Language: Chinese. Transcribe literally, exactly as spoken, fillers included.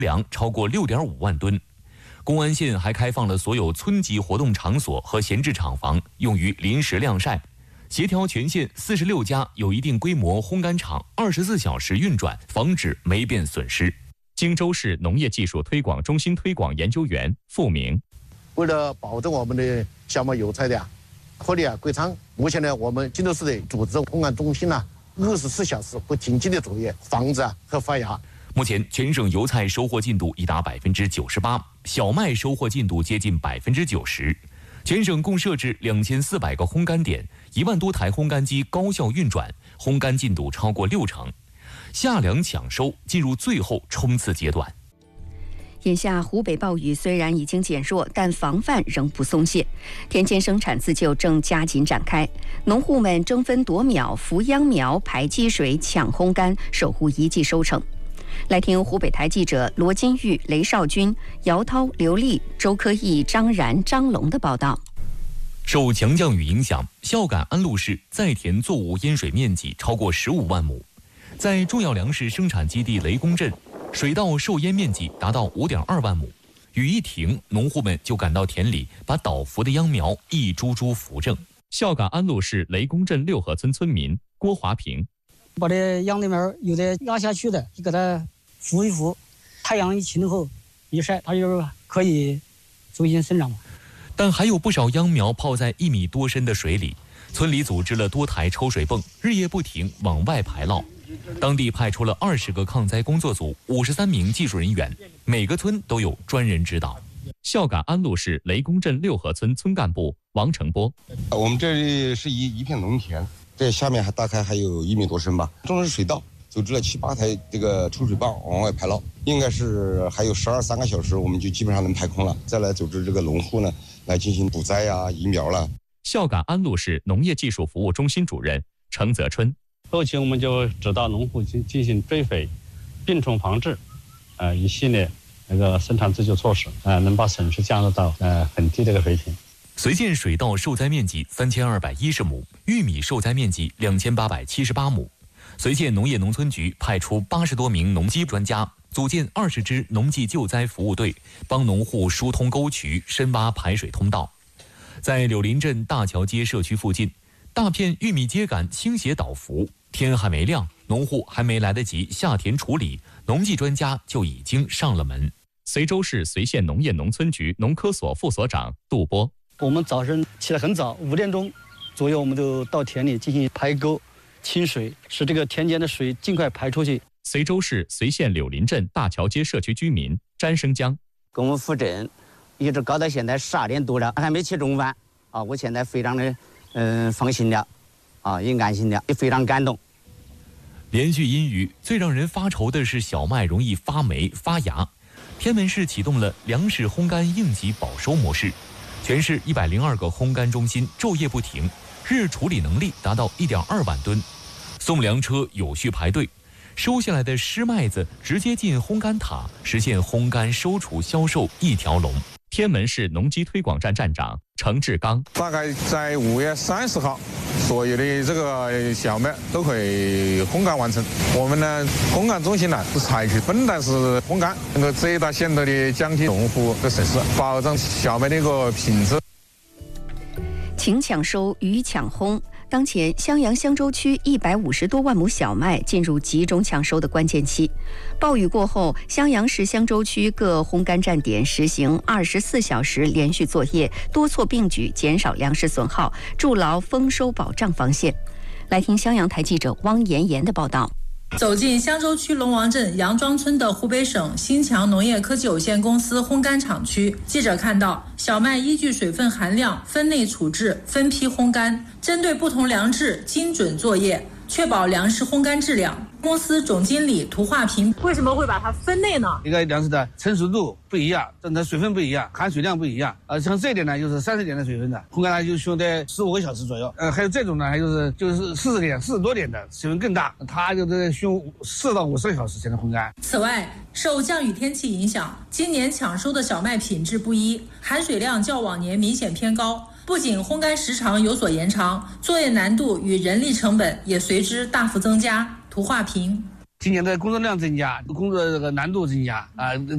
粮超过六点五万吨。公安县还开放了所有村级活动场所和闲置厂房，用于临时晾晒。协调全县四十六家有一定规模烘干厂二十四小时运转，防止霉变损失。荆州市农业技术推广中心推广研究员付明， 为了保证我们的小麦油菜的颗粒啊归仓，目前呢，我们荆州市的组织烘干中心呢，二十四小时不停机的作业，防治啊和发芽。 目前，全省油菜收获进度已达百分之九十八，小麦收获进度接近百分之九十。全省共设置两千四百个烘干点，一万多台烘干机高效运转，烘干进度超过六成。夏粮抢收进入最后冲刺阶段。 眼下湖北暴雨虽然已经减弱，但防范仍不松懈。田间生产自救正加紧展开，农户们争分夺秒扶秧苗、排积水、抢烘干，守护一季收成。来听湖北台记者罗金玉、雷少军、姚涛、刘丽、周科义、张然、张龙的报道。 受强降雨影响，孝感安陆市在田作物淹水面积超过十五万亩。在重要粮食生产基地雷公镇，水稻受淹面积达到五点二万亩。雨一停，农户们就赶到田里，把倒伏的秧苗一株株扶正。孝感安陆市雷公镇六河村村民郭华平， 把这秧的苗有的压下去的，就给它扶一扶，太阳一晴后一晒，它就可以重新生长了。 但还有不少秧苗泡在一米多深的水里，村里组织了多台抽水泵，日夜不停往外排涝。当地派出了二十个抗灾工作组，五十三名技术人员，每个村都有专人指导。孝感安陆市雷公镇六河村村干部王成波， 我们这里是一一片农田，这下面还大概还有一米多深吧，种的是水稻，组织了七八台这个抽水泵往外排涝，应该是还有十二三个小时，我们就基本上能排空了。再来组织这个农户呢，来进行补栽啊、移苗了。 孝感安陆市农业技术服务中心主任程泽春， 后期我们就指导农户进进行追肥、病虫防治，呃，一系列那个生产自救措施，呃，能把损失降到呃很低的一个水平。 绥县水稻受灾面积三千二百一十亩，玉米受灾面积两千八百七十八亩。绥县农业农村局派出八十多名农机专家，组建二十支农技救灾服务队，帮农户疏通沟渠、深挖排水通道。在柳林镇大桥街社区附近，大片玉米秸秆倾斜倒伏，天还没亮，农户还没来得及下田处理，农技专家就已经上了门。随州市绥县农业农村局农科所副所长杜波， 我们早晨起来很早，五点钟左右，我们就到田里进行排沟、清水，使这个田间的水尽快排出去。 随州市绥县柳林镇大桥街社区居民詹生江， 跟我们扶正一直搞到现在十二点多了，还没吃中饭啊！我现在非常的嗯、呃、放心了啊，也安心了，也非常感动。 连续阴雨，最让人发愁的是小麦容易发霉发芽。天门市启动了粮食烘干应急保收模式，全市一百零二个烘干中心昼夜不停，日处理能力达到一点二万吨。送粮车有序排队，收下来的湿麦子直接进烘干塔，实现烘干、收储、销售一条龙。天门市农机推广站站长程志刚， 大概在五月三十号，所有的这个小麦都可以烘干完成。我们呢，烘干中心呢是采取分段式烘干，能够最大限度的降低农户的损失，保证小麦的一个品质。 晴抢收，雨抢烘。当前，襄阳襄州区一百五十多万亩小麦进入集中抢收的关键期。暴雨过后，襄阳市襄州区各烘干站点实行二十四小时连续作业，多措并举，减少粮食损耗，筑牢丰收保障防线。来听襄阳台记者汪妍妍的报道。 走进襄州区龙王镇杨庄村的湖北省新强农业科技有限公司烘干厂区，记者看到小麦依据水分含量分类处置、分批烘干，针对不同粮质精准作业，确保粮食烘干质量。公司总经理涂化平，为什么会把它分类呢？ 一个粮食的成熟度不一样，真的水分不一样，含水量不一样。呃，像这一点呢，就是三十点的水分的烘干呢，就需要在十五个小时左右。呃，还有这种呢，还就是就是四十点、四十多点的水分更大，它就是需要四到五十个小时才能烘干。 此外，受降雨天气影响，今年抢收的小麦品质不一，含水量较往年明显偏高。不仅烘干时长有所延长，作业难度与人力成本也随之大幅增加。涂化平， 今年的工作量增加，工作这个难度增加啊，